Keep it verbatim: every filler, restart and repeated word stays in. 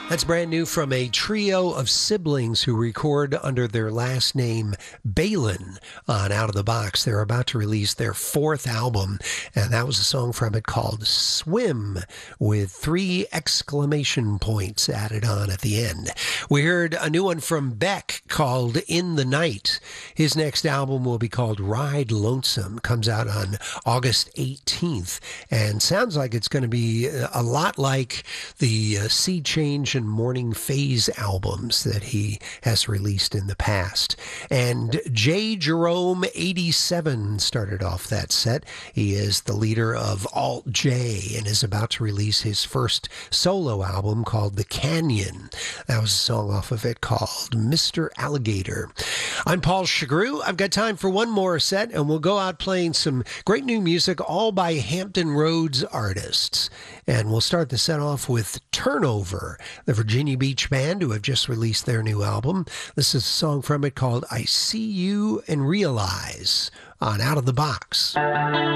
That's brand new from a trio of siblings who record under their last name Balin on Out of the Box. They're about to release their fourth album, and that was a song from it called Swim, with three exclamation points added on at the end. We heard a new one from Beck called In the Night. His next album will be called Ride Lonesome. Comes out on August eighteenth, and sounds like it's going to be a lot like the uh, Sea Change and Morning Phase albums that he has released in the past. And J. Jerome eighty-seven started off that set. He is the leader of Alt J and is about to release his first solo album called The Canyon. That was a song off of it called Mister Alligator. I'm Paul Chagru. I've got time for one more set, and we'll go out playing some great new music, all by Hampton Roads artists. And we'll start the set off with Turnover, the Virginia Beach band who have just released their new album. This is a song from it called I See You and Realize on Out of the Box.